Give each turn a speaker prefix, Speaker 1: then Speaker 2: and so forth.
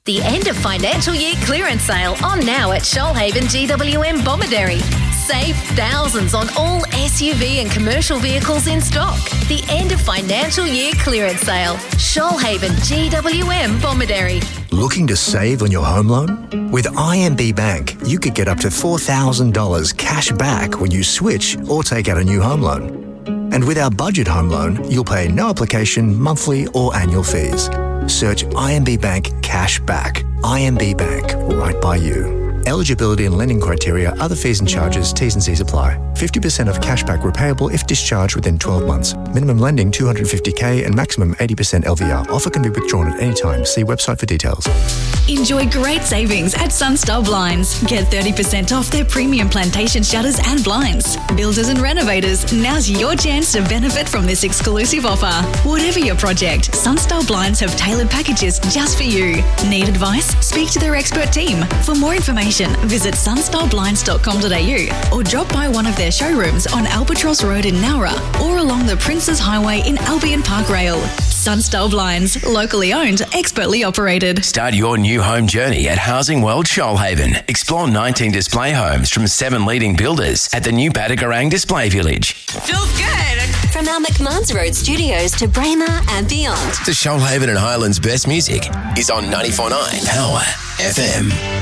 Speaker 1: The end of financial year clearance sale on now at Shoalhaven GWM Bomaderry. Save thousands on all SUV and commercial vehicles in stock. The end of financial year clearance sale. Shoalhaven GWM Bomaderry.
Speaker 2: Looking to save on your home loan? With IMB Bank, you could get up to $4,000 cash back when you switch or take out a new home loan. And with our budget home loan, you'll pay no application, monthly or annual fees. Search IMB Bank Cash Back. IMB Bank, right by you. Eligibility and lending criteria, other fees and charges, T's and C's apply. 50% of cashback repayable if discharged within 12 months. Minimum lending $250K and maximum 80% LVR. Offer can be withdrawn at any time. See website for details.
Speaker 3: Enjoy great savings at Sunstar Blinds. Get 30% off their premium plantation shutters and blinds. Builders and renovators, now's your chance to benefit from this exclusive offer. Whatever your project, Sunstar Blinds have tailored packages just for you. Need advice? Speak to their expert team. For more information, visit sunstarBlinds.com.au or drop by one of their showrooms on Albatross Road in Nowra or along the Princes Highway in Albion Park Rail. Sunstar Blinds, locally owned, expertly operated.
Speaker 4: Start your new home journey at Housing World Shoalhaven. Explore 19 display homes from 7 leading builders at the new Badagarang Display Village.
Speaker 5: Feels good.
Speaker 6: From our McMahon's Road studios to Braemar and beyond.
Speaker 4: The Shoalhaven and Highlands best music is on 94.9 Power FM.